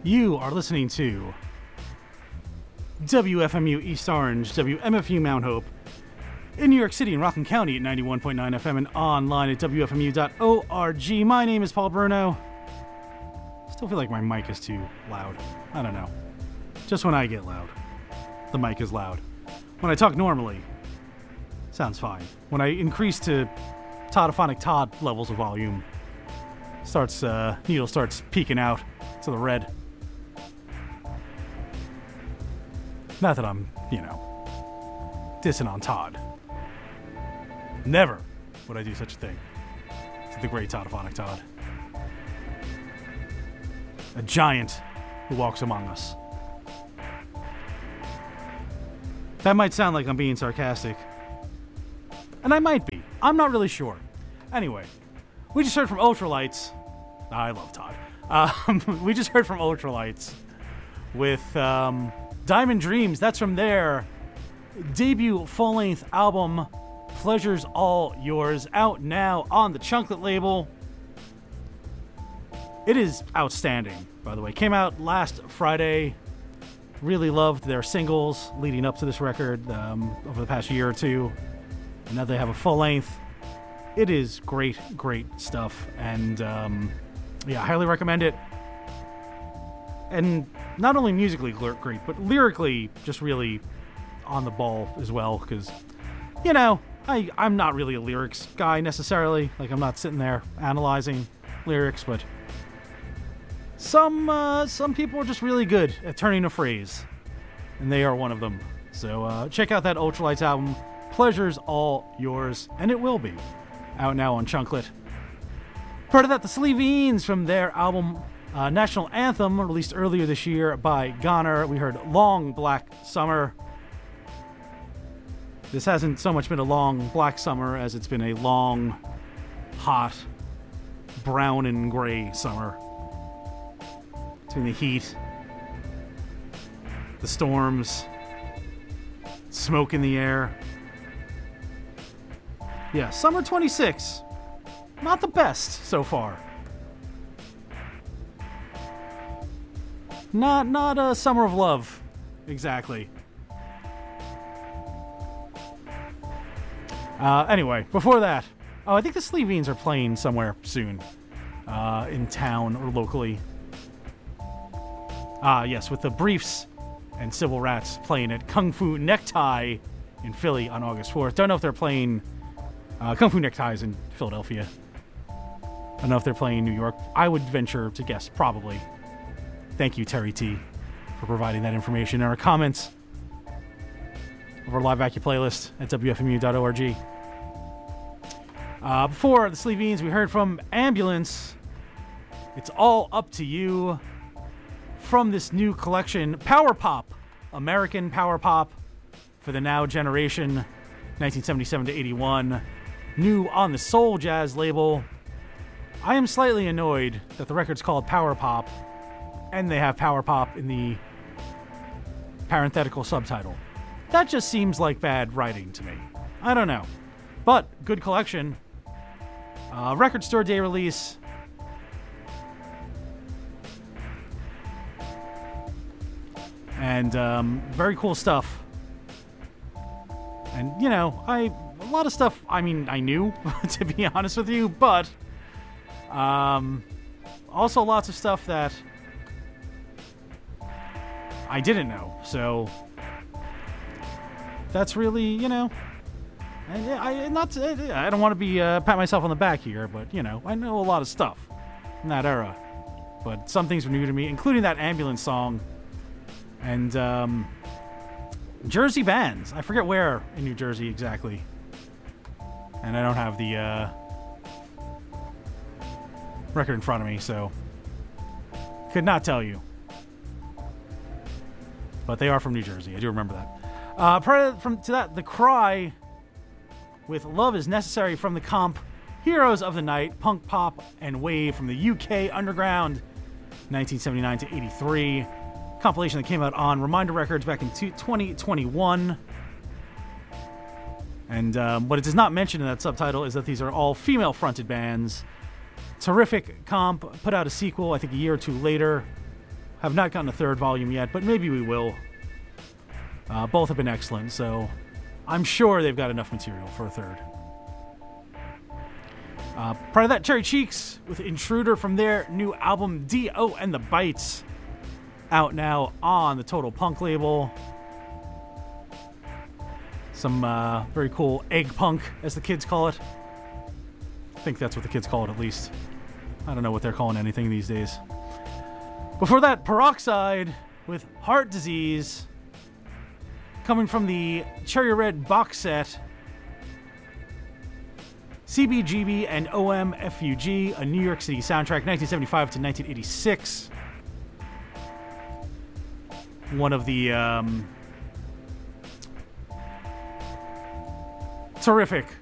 You are listening to WFMU East Orange, WMFU Mount Hope, in New York City and Rockland County at 91.9 FM and online at WFMU.org. My name is Paul Bruno. Still feel like my mic is too loud. I don't know. Just when I get loud, the mic is loud. When I talk normally, sounds fine. When I increase to Toddophonic Todd levels of volume, needle starts peeking out to the red. Not that I'm, dissing on Todd. Never would I do such a thing to the great Toddophonic Todd. A giant who walks among us. That might sound like I'm being sarcastic. And I might be. I'm not really sure. Anyway, we just heard from Ultralights. I love Todd. We just heard from Ultralights with Diamond Dreams. That's from their debut full-length album, Pleasure's All Yours, out now on the Chunklet label. It is outstanding, by the way. Came out last Friday. Really loved their singles leading up to this record over the past year or two. And now they have a full-length. It is great, great stuff. And, I highly recommend it. And not only musically great, but lyrically just really on the ball as well. Because, I'm not really a lyrics guy necessarily. Like, I'm not sitting there analyzing lyrics, but some people are just really good at turning a phrase, and they are one of them. So check out that Ultralights album, Pleasure's All Yours, and it will be out now on Chunklet. Part of that, the Sleeveens from their album National Anthem, released earlier this year by Goner. We heard Long Black Summer. This hasn't so much been a long black summer as it's been a long, hot, brown and gray summer. Between the heat, the storms, smoke in the air. Yeah, summer 26. Not the best so far. Not a summer of love, exactly. Anyway, before that, I think the Sleeveens are playing somewhere soon, in town or locally. Yes, with the Briefs and Civil Rats playing at Kung Fu Necktie in Philly on August 4th. Don't know if they're playing Kung Fu Neckties in Philadelphia. I don't know if they're playing New York. I would venture to guess probably. Thank you, Terry T, for providing that information in our comments of our Live Vacu playlist at WFMU.org. Before the Sleeveens, we heard from Ambulance. It's All Up to You. From this new collection, Power Pop, American Power Pop for the now generation, 1977 to 81, new on the Soul Jazz label. I am slightly annoyed that the record's called Power Pop and they have Power Pop in the parenthetical subtitle. That just seems like bad writing to me. I don't know. But, good collection. Record store day release. And very cool stuff. And, a lot of stuff, I knew, to be honest with you, but also lots of stuff that I didn't know. So that's really, I don't want to be pat myself on the back here, but, I know a lot of stuff in that era. But some things were new to me, including that Ambulance song. And Jersey bands. I forget where in New Jersey exactly. And I don't have the record in front of me, so could not tell you. But they are from New Jersey. I do remember that. Prior to that, The Cry with Love Is Necessary from the comp Heroes of the Night, Punk Pop and Wave from the UK Underground, 1979 to 83. Compilation that came out on Reminder Records back in 2021. And what it does not mention in that subtitle is that these are all female-fronted bands. Terrific comp. Put out a sequel, I think, a year or two later. Have not gotten a third volume yet, but maybe we will. Both have been excellent, so I'm sure they've got enough material for a third. Prior to that, Cherry Cheeks with Intruder from their new album D.O. and the Bites, out now on the Total Punk label. Some very cool egg punk, as the kids call it. I think that's what the kids call it, at least. I don't know what they're calling anything these days. Before that, Peroxide with Heart Disease, coming from the Cherry Red box set. CBGB and OMFUG, a New York City soundtrack, 1975 to 1986. One of the terrific